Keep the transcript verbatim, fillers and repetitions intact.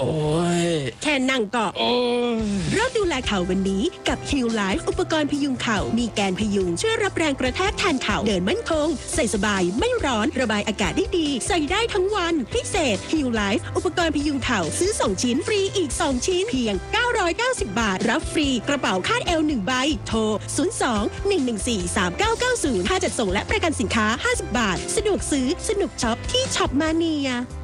โอ้ยแค่นั่งก็โอ้ยเริ่มดูแลเข่าวันนี้กับ Heal Life อุปกรณ์พยุงเข่ามีแกนพยุงช่วยรับแรงกระแทกแทนเข่าเดินมั่นคงใส่สบายไม่ร้อนระบายอากาศได้ดีใส่ได้ทั้งวันพิเศษ Heal Life อุปกรณ์พยุงเข่าซื้อสองชิ้นฟรีอีกสองชิ้นเพียงเก้าร้อยเก้าสิบบาทรับฟรีกระเป๋าคาดเอวหนึ่งใบโทรศูนย์ สอง หนึ่ง หนึ่ง สี่ สาม เก้า เก้า ศูนย์ค่าจัดส่งและประกันสินค้าห้าสิบบาทสะดวกซื้อสนุกช็อปที่ช็อปมาเนีย